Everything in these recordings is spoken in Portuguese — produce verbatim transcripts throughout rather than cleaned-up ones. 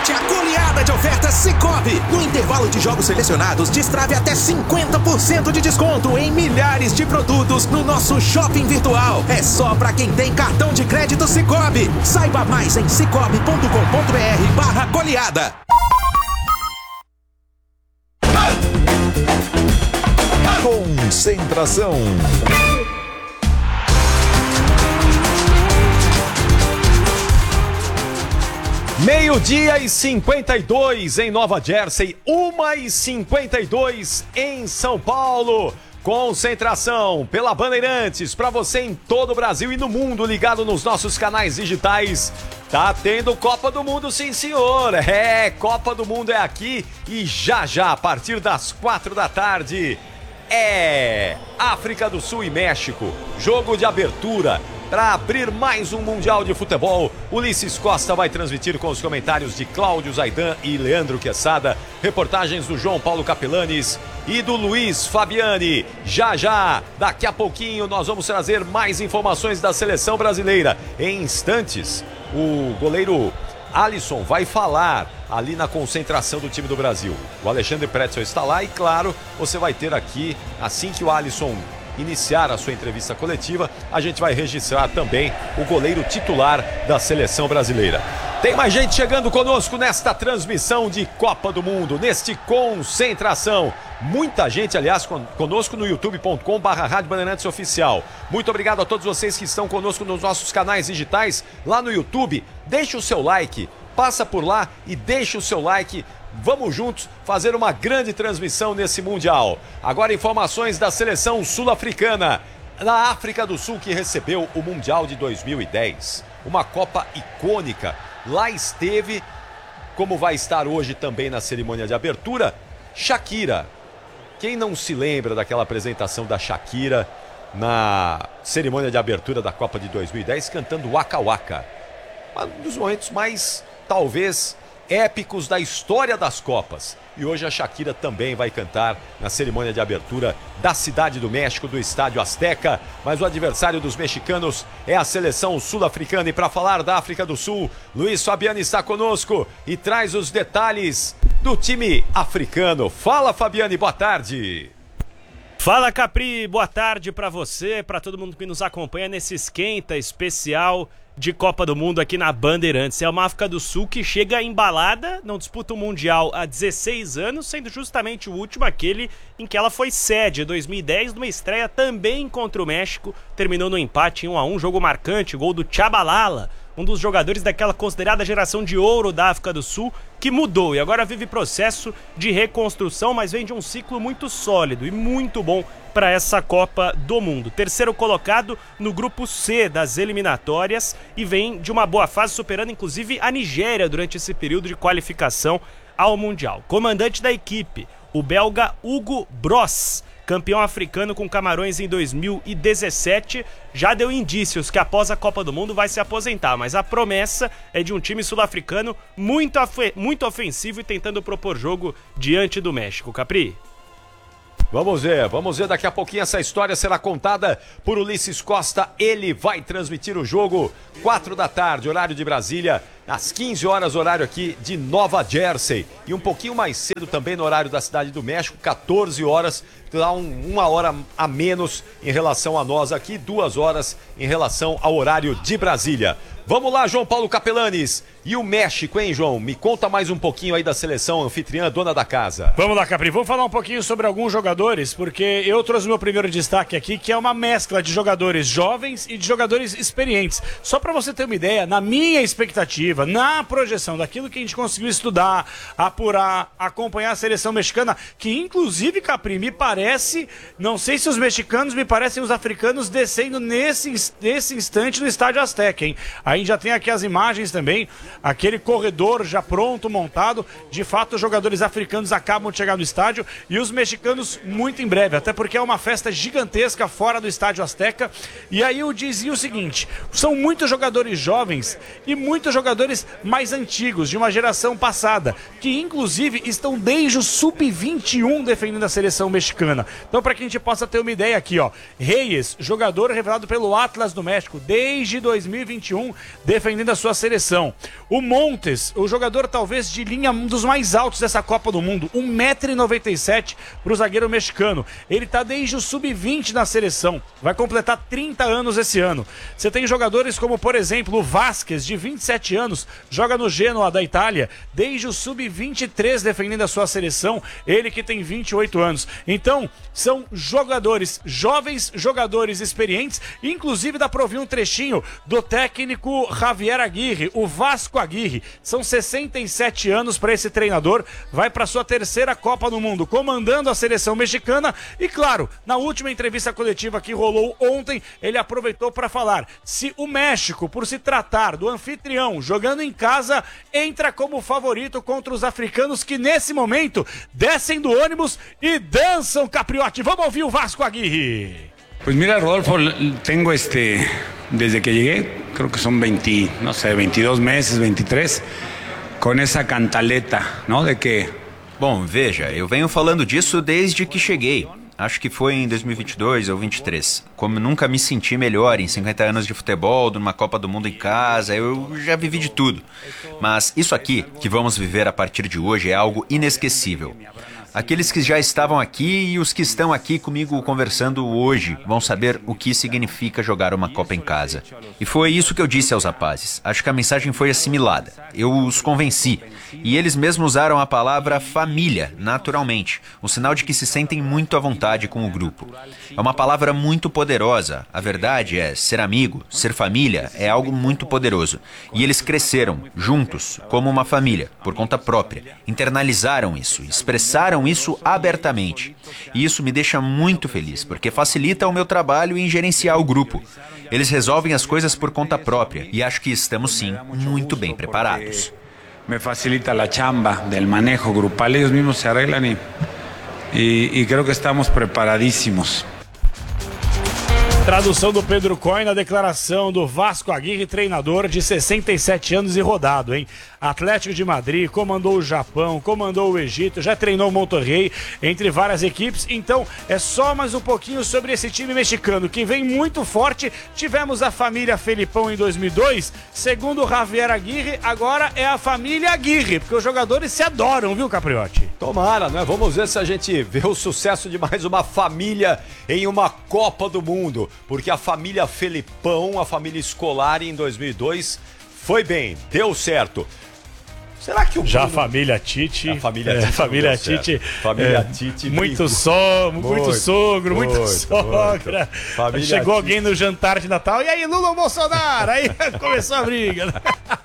Aproveite a goleada de ofertas Sicoob. No intervalo de jogos selecionados, destrave até cinquenta por cento de desconto em milhares de produtos no nosso shopping virtual. É só para quem tem cartão de crédito Sicoob. Saiba mais em cicobi ponto com ponto br barra goleada. Concentração. Meio-dia e cinquenta e dois em Nova Jersey, uma e cinquenta e dois em São Paulo. Concentração pela Bandeirantes, para você em todo o Brasil e no mundo, ligado nos nossos canais digitais. Tá tendo Copa do Mundo, sim senhor. É, Copa do Mundo é aqui e já já, a partir das quatro da tarde, é África do Sul e México. Jogo de abertura para abrir mais um Mundial de Futebol. Ulisses Costa vai transmitir com os comentários de Cláudio Zaidan e Leandro Quesada, reportagens do João Paulo Capelanes e do Luiz Fabiani. Já já, daqui a pouquinho, nós vamos trazer mais informações da seleção brasileira. Em instantes, o goleiro Alisson vai falar ali na concentração do time do Brasil. O Alexandre Pretzel está lá e, claro, você vai ter aqui, assim que o Alisson iniciar a sua entrevista coletiva, a gente vai registrar também o goleiro titular da seleção brasileira. Tem mais gente chegando conosco nesta transmissão de Copa do Mundo, neste Concentração. Muita gente, aliás, conosco no youtube ponto com barra Rádio Bandeirantes Oficial. Muito obrigado a todos vocês que estão conosco nos nossos canais digitais, lá no YouTube. Deixe o seu like, passa por lá e deixe o seu like. Vamos juntos fazer uma grande transmissão nesse Mundial. Agora informações da seleção sul-africana, na África do Sul, que recebeu o Mundial de dois mil e dez. Uma Copa icônica. Lá esteve, como vai estar hoje também na cerimônia de abertura, Shakira. Quem não se lembra daquela apresentação da Shakira na cerimônia de abertura da Copa de dois mil e dez, cantando Waka Waka? Um dos momentos mais, talvez, épicos da história das Copas. E hoje a Shakira também vai cantar na cerimônia de abertura da Cidade do México, do Estádio Azteca. Mas o adversário dos mexicanos é a seleção sul-africana. E para falar da África do Sul, Luiz Fabiani está conosco e traz os detalhes do time africano. Fala, Fabiani, boa tarde. Fala, Capri, boa tarde para você, para todo mundo que nos acompanha nesse esquenta especial de Copa do Mundo aqui na Bandeirantes. É uma África do Sul que chega embalada, não disputa o Mundial há dezesseis anos, sendo justamente o último aquele em que ela foi sede, em dois mil e dez, numa estreia também contra o México. Terminou no empate em um a um, jogo marcante, gol do Tchabalala, um dos jogadores daquela considerada geração de ouro da África do Sul, que mudou e agora vive processo de reconstrução, mas vem de um ciclo muito sólido e muito bom para essa Copa do Mundo. Terceiro colocado no grupo C das eliminatórias e vem de uma boa fase, superando inclusive a Nigéria durante esse período de qualificação ao Mundial. Comandante da equipe, o belga Hugo Bross, campeão africano com Camarões em dois mil e dezessete, já deu indícios que após a Copa do Mundo vai se aposentar, mas a promessa é de um time sul-africano muito, muito ofensivo e tentando propor jogo diante do México. Capri? Vamos ver, vamos ver, daqui a pouquinho essa história será contada por Ulisses Costa. Ele vai transmitir o jogo quatro da tarde, horário de Brasília, às quinze horas, horário aqui de Nova Jersey. E um pouquinho mais cedo também no horário da Cidade do México, quatorze horas, dá um, uma hora a menos em relação a nós aqui, duas horas em relação ao horário de Brasília. Vamos lá, João Paulo Capelanes. E o México, hein, João? Me conta mais um pouquinho aí da seleção anfitriã, dona da casa. Vamos lá, Capri. Vamos falar um pouquinho sobre alguns jogadores, porque eu trouxe o meu primeiro destaque aqui, que é uma mescla de jogadores jovens e de jogadores experientes. Só para você ter uma ideia, na minha expectativa, na projeção daquilo que a gente conseguiu estudar, apurar, acompanhar a seleção mexicana, que inclusive, Capri, me parece, não sei se os mexicanos, me parecem os africanos descendo nesse, nesse instante no Estádio Azteca, hein? A gente já tem aqui as imagens também, aquele corredor já pronto, montado. De fato, os jogadores africanos acabam de chegar no estádio e os mexicanos muito em breve, até porque é uma festa gigantesca fora do Estádio Azteca. E aí eu dizia o seguinte, são muitos jogadores jovens e muitos jogadores mais antigos, de uma geração passada, que inclusive estão desde o sub vinte e um defendendo a seleção mexicana. Então, para que a gente possa ter uma ideia aqui, ó, Reyes, jogador revelado pelo Atlas do México desde dois mil e vinte e um, defendendo a sua seleção. O Montes, o jogador talvez de linha um dos mais altos dessa Copa do Mundo, um metro e noventa e sete para o zagueiro mexicano. Ele está desde o sub vinte na seleção, vai completar trinta anos esse ano. Você tem jogadores como, por exemplo, o Vázquez, de vinte e sete anos, joga no Genoa da Itália, desde o sub vinte e três defendendo a sua seleção, ele que tem vinte e oito anos. Então, são jogadores jovens, jogadores experientes, inclusive dá para ouvir um trechinho do técnico Javier Aguirre, o Vasco Aguirre. São sessenta e sete anos para esse treinador, vai para sua terceira Copa do Mundo, comandando a seleção mexicana e, claro, na última entrevista coletiva que rolou ontem, ele aproveitou para falar se o México, por se tratar do anfitrião, jogando em casa, entra como favorito contra os africanos que nesse momento descem do ônibus e dançam, Capriotti. Vamos ouvir o Vasco Aguirre. Pues mira, Rodolfo, tengo este, desde que llegué, creo que son veinte, no sé, veintidós meses, veintitrés, con esa cantaleta, ¿no? De que... Bom, veja, eu venho falando disso desde que cheguei. Acho que foi em dois mil e vinte e dois ou vinte e três. Como nunca me senti melhor em cinquenta anos de futebol, numa Copa do Mundo em casa, eu já vivi de tudo. Mas isso aqui, que vamos viver a partir de hoje, é algo inesquecível. Aqueles que já estavam aqui e os que estão aqui comigo conversando hoje vão saber o que significa jogar uma Copa em casa. E foi isso que eu disse aos rapazes. Acho que a mensagem foi assimilada. Eu os convenci. E eles mesmos usaram a palavra família, naturalmente. Um sinal de que se sentem muito à vontade com o grupo. É uma palavra muito poderosa. A verdade é, ser amigo, ser família, é algo muito poderoso. E eles cresceram, juntos, como uma família, por conta própria. Internalizaram isso, expressaram isso abertamente. E isso me deixa muito feliz, porque facilita o meu trabalho em gerenciar o grupo. Eles resolvem as coisas por conta própria, e acho que estamos sim muito bem preparados. Me facilita la chamba del manejo grupal, ellos mismos se arreglan y, y, y creo que estamos preparadísimos. Tradução do Pedro Coy na declaração do Vasco Aguirre, treinador de sessenta e sete anos e rodado, hein? Atlético de Madrid, comandou o Japão, comandou o Egito, já treinou o Monterrey, entre várias equipes. Então, é só mais um pouquinho sobre esse time mexicano, que vem muito forte. Tivemos a família Felipão em dois mil e dois, segundo o Javier Aguirre, agora é a família Aguirre, porque os jogadores se adoram, viu, Capriotti? Tomara, né? Vamos ver se a gente vê o sucesso de mais uma família em uma Copa do Mundo. Porque a família Felipão, a família Scolari em dois mil e dois foi bem, deu certo. Será que o Já Bruno... a família Tite, a família é, Tite, família Tite, família é, Tite muito só, muito, muito sogro, muito, muito sogra. Muito. Chegou Tite. Alguém no jantar de Natal, e aí Lula ou Bolsonaro? Aí começou a briga. Né?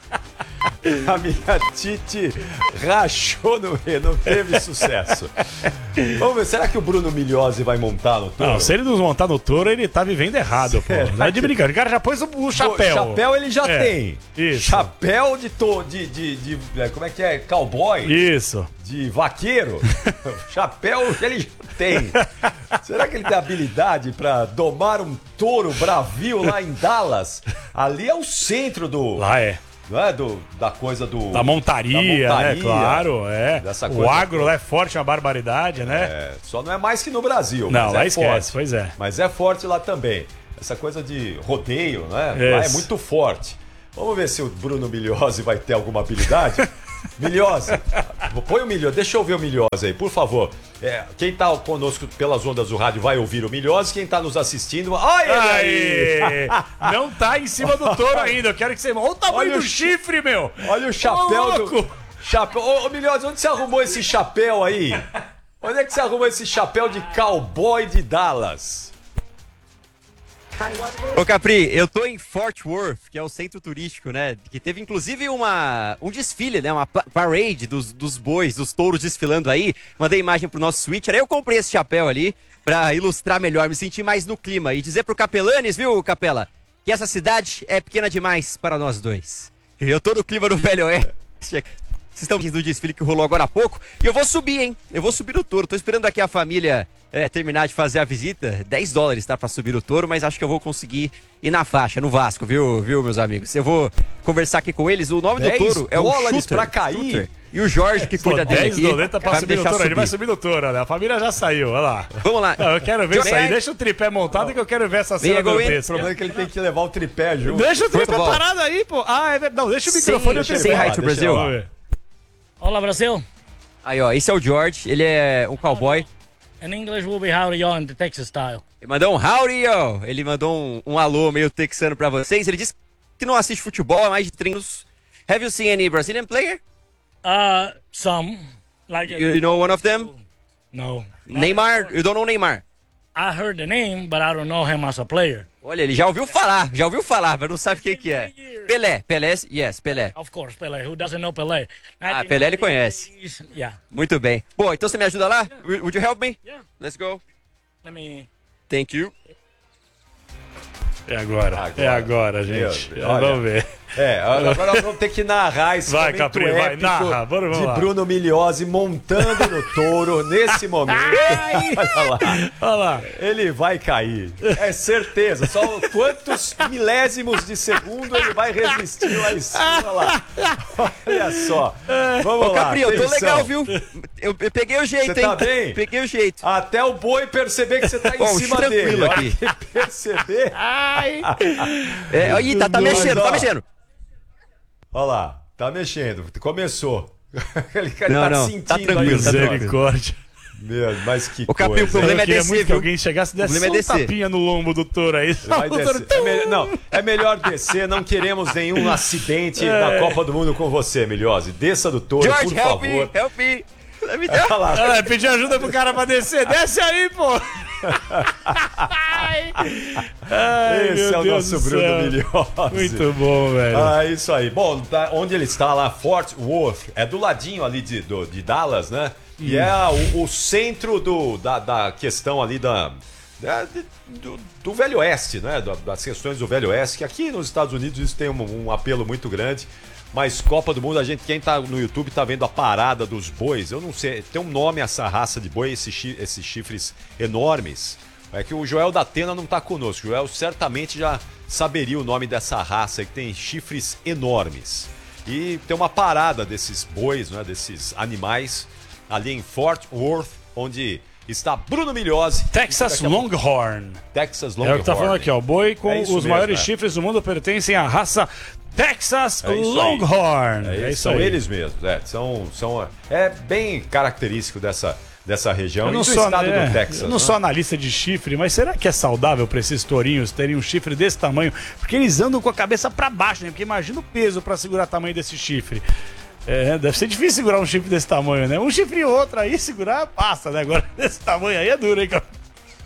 A minha Tite rachou no Rê, não teve sucesso. Vamos ver, será que o Bruno Migliozzi vai montar no touro? Não, se ele não montar no touro, ele tá vivendo errado, pô. Não é de brincadeira. O cara já pôs o, o chapéu. O chapéu ele já é, tem. Isso. Chapéu de, to, de, de, de, de. Como é que é? Cowboy? Isso. De vaqueiro. Chapéu ele já tem. Será que ele tem habilidade pra domar um touro bravio lá em Dallas? Ali é o centro do. Lá é. Não é do, da coisa do... Da montaria, da montaria, né? Claro, é. Dessa o coisa agro toda. lá é forte, uma barbaridade, né? É, só não é mais que no Brasil. Não, mas lá é esquece, forte. Pois é. Mas é forte lá também. Essa coisa de rodeio, né? Isso. Lá é muito forte. Vamos ver se o Bruno Migliozzi vai ter alguma habilidade. Migliozzi, põe o Migliozzi, deixa eu ver o Migliozzi aí, por favor. É, quem tá conosco pelas ondas do rádio vai ouvir o Migliozzi, quem tá nos assistindo... Olha ele aí! Não tá em cima do touro ainda, eu quero que você... Olha o tamanho olha do o chifre, meu! Olha o chapéu oh, do... Chapéu... Ô, ô Migliozzi, onde você arrumou esse chapéu aí? Onde é que você arrumou esse chapéu de cowboy de Dallas? Ô Capri, eu tô em Fort Worth, que é o centro turístico, né? Que teve inclusive uma, um desfile, né? Uma parade dos, dos bois, dos touros desfilando aí. Mandei imagem pro nosso Switcher, aí eu comprei esse chapéu ali pra ilustrar melhor, me sentir mais no clima. E dizer pro Capelanes, viu, Capela, que essa cidade é pequena demais para nós dois. Eu tô no clima do Velho Oeste. Vocês estão do desfile que rolou agora há pouco. E eu vou subir, hein? Eu vou subir no touro. Tô esperando aqui a família é, terminar de fazer a visita. dez dólares, tá? Pra subir o touro, mas acho que eu vou conseguir ir na faixa, no Vasco, viu, viu meus amigos? Eu vou conversar aqui com eles. O nome do touro é o dólares Shooter. Pra cair. Shooter. E o Jorge que cuida dele dez aqui. doleta pra vai subir no deixar touro. Ele vai subir. subir no touro, olha. A família já saiu, olha lá. Vamos lá. Não, eu quero ver isso aí. May I- Deixa o tripé montado que eu quero ver essa May I cena go do in? O Pesca. problema é que ele tem que levar o tripé junto. Deixa o First tripé of all- parado aí, pô. Ah, é verdade. Não, deixa o Say- microfone e o say tripé. hi lá, to deixa Brazil. eu lá. Vamos ver. Olá, Brasil. Aí, ó, esse é o George, ele é um cowboy. In English, we'll be howdy y'all in the Texas style. Ele mandou um howdy, ó. Ele mandou um, um alô meio texano pra vocês. Ele disse que não assiste futebol há mais de trinta anos. Have you seen any Brazilian player? Uh, some. Like, You, you know one of them? no. Neymar? You don't know Neymar? I heard the name, but I don't know him as a player. Olha, ele já ouviu falar, já ouviu falar, mas não sabe quem que é. Pelé, Pelé, yes, Pelé. Of course, Pelé. Who doesn't know Pelé? Ah, Pelé ele conhece. Yeah. Muito bem. Bom, então você me ajuda lá? Would you help me? Yeah. Let's go. Let me... Thank you. É agora. Agora. É agora, gente. Meu, olha. Vamos ver. É, agora nós vamos ter que narrar esse Vai, momento Capri, vai, épico narra. Vamos, vamos de lá. Bruno Migliozzi montando no touro nesse momento. Olha lá. Olha lá. Ele vai cair. É certeza. Só quantos milésimos de segundo ele vai resistir lá em cima. Olha lá. Olha só. Vamos Ô, lá. Capri, eu tô atenção. legal, viu? Eu, eu peguei o jeito, Você hein? tá bem? Peguei o jeito. Até o boi perceber que você tá em Bom, cima tranquilo dele. aqui. A hora que ele perceber. É, aí, tá, tá Mas, mexendo, ó, tá mexendo. Olha lá. Tá mexendo. Começou. Ele Não, tá não, sentindo tá tranquilo, aí. tá tranquilo. Misericórdia. Meu, mas que O Capri, coisa. o problema Eu é queria descer, muito que viu? alguém chegasse e desse problema é um descer. tapinha no lombo do touro aí. Vai O touro- descer. É me- Não, é melhor descer. Não queremos nenhum acidente na Copa do Mundo com você, Migliozzi. Desça do touro, George, por help me, favor. help me. Let me Olha lá. Olha lá, pedir ajuda pro cara pra descer. Desce aí, pô. Ai, Esse meu é o Deus nosso do Bruno céu. Migliozzi. Muito bom, velho. Ah, isso aí. Bom, tá- onde ele está lá, Fort Worth, é do ladinho ali de, do- de Dallas, né? E é o, o centro do, da, da questão ali da, da- de- do, do Velho Oeste, né? Da- Das questões do Velho Oeste, que aqui nos Estados Unidos isso tem um, um apelo muito grande. Mas Copa do Mundo, a gente, quem tá no YouTube tá vendo a parada dos bois. Eu não sei, tem um nome essa raça de boi, esses, chi- esses chifres enormes. É que o Joel da Atena não tá conosco. O Joel certamente já saberia o nome dessa raça aí, que tem chifres enormes. E tem uma parada desses bois, né, desses animais, ali em Fort Worth, onde está Bruno Migliozzi. Texas Daqui a pouco- Longhorn. Texas É Longhorn. o que tá falando aqui, ó. Boi com É isso os mesmo, maiores é. chifres do mundo pertencem à raça Texas É isso aí. Longhorn. É, É isso, isso são aí. eles mesmos, é, são, são, é bem característico dessa, dessa região Eu e não, do sou, estado é, do Texas. eu não né? sou analista de chifre, mas será que é saudável para esses tourinhos terem um chifre desse tamanho? Porque eles andam com a cabeça para baixo, né? Porque imagina o peso para segurar o tamanho desse chifre. É, deve ser difícil segurar um chifre desse tamanho, né? Um chifre e outro aí, segurar, passa, né? Agora, desse tamanho aí é duro, hein, cara?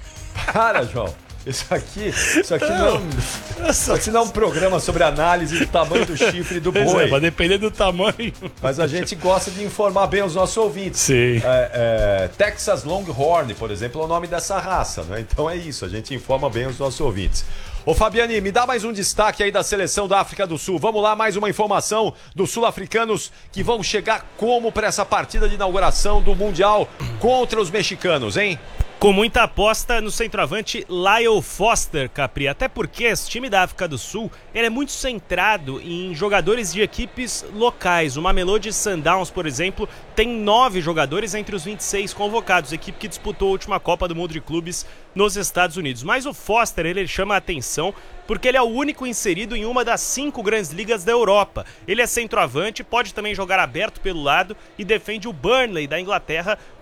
Cara, João, isso aqui, isso aqui não, isso aqui não é um programa sobre análise do tamanho do chifre do Pois é, boi. vai depender do tamanho. Mas a gente gosta de informar bem os nossos ouvintes. Sim. É, é, Texas Longhorn, por exemplo, é o nome dessa raça, né? Então é isso, a gente informa bem os nossos ouvintes. Ô Fabiani, me dá mais um destaque aí da seleção da África do Sul. Vamos lá, mais uma informação dos sul-africanos que vão chegar como para essa partida de inauguração do Mundial contra os mexicanos, hein? Com muita aposta no centroavante Lyle Foster, Capri. Até porque esse time da África do Sul ele é muito centrado em jogadores de equipes locais. O Mamelodi Sundowns, por exemplo, tem nove jogadores entre os vinte e seis convocados. Equipe que disputou a última Copa do Mundo de Clubes nos Estados Unidos. Mas o Foster, ele chama a atenção porque ele é o único inserido em uma das cinco grandes ligas da Europa. Ele é centroavante, pode também jogar aberto pelo lado e defende o Burnley da Inglaterra,